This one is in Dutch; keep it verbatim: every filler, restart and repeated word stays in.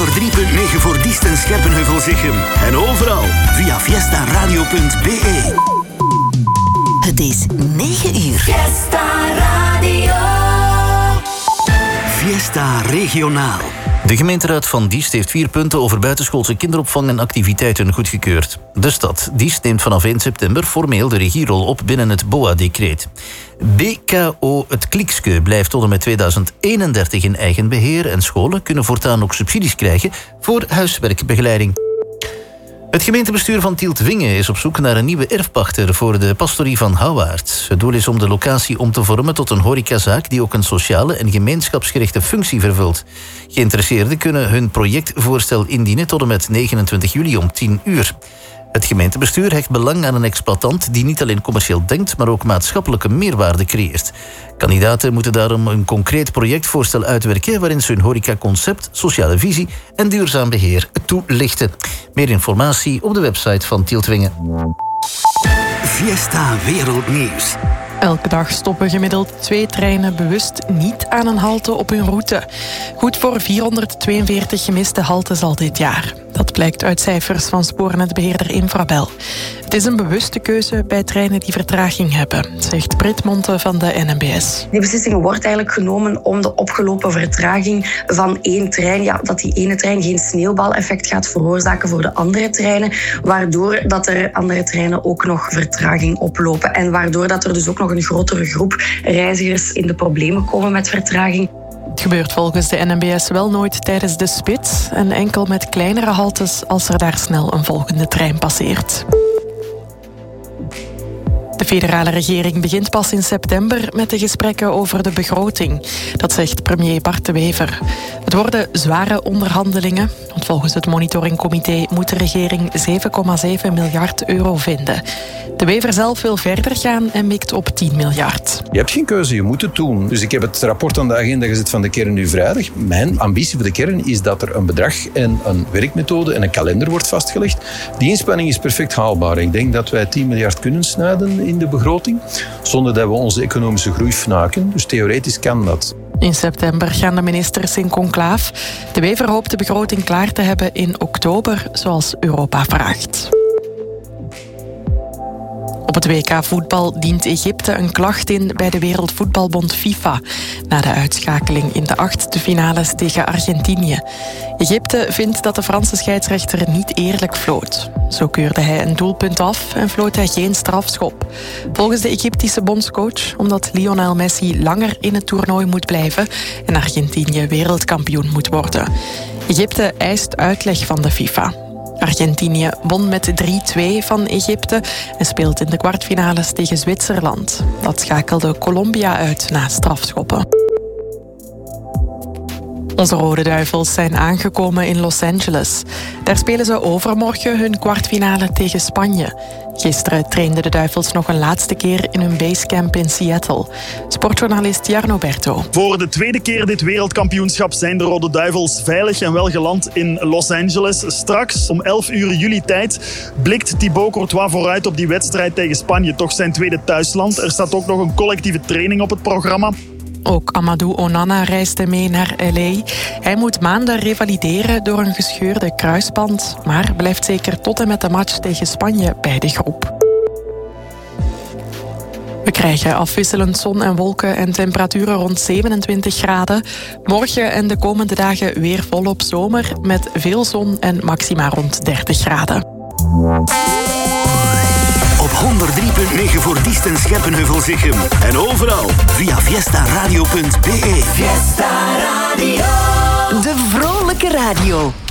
honderd drie komma negen voor Diest en Scherpenheuvel-Zichem. En overal via fiesta radio punt b e. Het is negen uur. Fiesta Radio. Fiesta Regionaal. De gemeenteraad van Diest heeft vier punten over buitenschoolse kinderopvang en activiteiten goedgekeurd. De stad Diest neemt vanaf één september formeel de regierol op binnen het B O A-decreet. B K O Het Klikske blijft tot en met tweeduizend eenendertig in eigen beheer en scholen kunnen voortaan ook subsidies krijgen voor huiswerkbegeleiding. Het gemeentebestuur van Tieltwinge is op zoek naar een nieuwe erfpachter voor de pastorie van Houwaard. Het doel is om de locatie om te vormen tot een horecazaak die ook een sociale en gemeenschapsgerichte functie vervult. Geïnteresseerden kunnen hun projectvoorstel indienen tot en met negenentwintig juli om tien uur. Het gemeentebestuur hecht belang aan een exploitant die niet alleen commercieel denkt, maar ook maatschappelijke meerwaarde creëert. Kandidaten moeten daarom een concreet projectvoorstel uitwerken waarin ze hun horecaconcept, sociale visie en duurzaam beheer toelichten. Meer informatie op de website van Tieltwinge. Fiesta Wereldnieuws. Elke dag stoppen gemiddeld twee treinen bewust niet aan een halte op hun route. Goed voor vierhonderdtweeënveertig gemiste haltes al dit jaar. Dat blijkt uit cijfers van spoornetbeheerder Infrabel. Het is een bewuste keuze bij treinen die vertraging hebben, zegt Brit Monte van de N M B S. Die beslissing wordt eigenlijk genomen om de opgelopen vertraging van één trein, ja, dat die ene trein geen sneeuwbaleffect gaat veroorzaken voor de andere treinen, waardoor dat er andere treinen ook nog vertraging oplopen en waardoor dat er dus ook nog een grotere groep reizigers in de problemen komen met vertraging. Het gebeurt volgens de N M B S wel nooit tijdens de spits en enkel met kleinere haltes als er daar snel een volgende trein passeert. De federale regering begint pas in september met de gesprekken over de begroting. Dat zegt premier Bart De Wever. Het worden zware onderhandelingen, want volgens het monitoringcomité moet de regering zeven komma zeven miljard euro vinden. De Wever zelf wil verder gaan en mikt op tien miljard. Je hebt geen keuze, je moet het doen. Dus ik heb het rapport aan de agenda gezet van de kern nu vrijdag. Mijn ambitie voor de kern is dat er een bedrag en een werkmethode en een kalender wordt vastgelegd. Die inspanning is perfect haalbaar. Ik denk dat wij tien miljard kunnen snijden in de begroting, zonder dat we onze economische groei fnuiken. Dus theoretisch kan dat. In september gaan de ministers in conclaaf. De Wever hoopt de begroting klaar te hebben in oktober, zoals Europa vraagt. Op het W K voetbal dient Egypte een klacht in bij de Wereldvoetbalbond FIFA na de uitschakeling in de achtste finales tegen Argentinië. Egypte vindt dat de Franse scheidsrechter niet eerlijk floot. Zo keurde hij een doelpunt af en floot hij geen strafschop. Volgens de Egyptische bondscoach omdat Lionel Messi langer in het toernooi moet blijven en Argentinië wereldkampioen moet worden. Egypte eist uitleg van de FIFA. Argentinië won met drie twee van Egypte en speelt in de kwartfinales tegen Zwitserland. Dat schakelde Colombia uit na strafschoppen. Onze Rode Duivels zijn aangekomen in Los Angeles. Daar spelen ze overmorgen hun kwartfinale tegen Spanje. Gisteren trainden de Duivels nog een laatste keer in hun basecamp in Seattle. Sportjournalist Jarno Berto. Voor de tweede keer dit wereldkampioenschap zijn de Rode Duivels veilig en wel geland in Los Angeles. Straks om elf uur juli tijd blikt Thibaut Courtois vooruit op die wedstrijd tegen Spanje. Toch zijn tweede thuisland. Er staat ook nog een collectieve training op het programma. Ook Amadou Onana reisde mee naar L A. Hij moet maanden revalideren door een gescheurde kruisband, maar blijft zeker tot en met de match tegen Spanje bij de groep. We krijgen afwisselend zon en wolken en temperaturen rond zevenentwintig graden. Morgen en de komende dagen weer volop zomer met veel zon en maxima rond dertig graden. Op honderd drie komma negen voor Diest en Scherpenheuvel-Zichem. En overal via fiesta radio punt b e. Fiesta Radio. De vrolijke radio.